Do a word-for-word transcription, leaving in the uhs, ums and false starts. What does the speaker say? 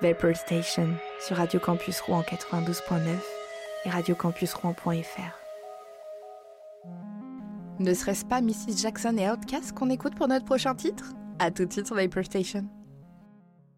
Vapor Station sur Radio Campus Rouen quatre-vingt-douze virgule neuf et radio campus rouen point f r. Ne serait-ce pas missus Jackson et Outkast qu'on écoute pour notre prochain titre ? À tout de suite sur Vapor Station.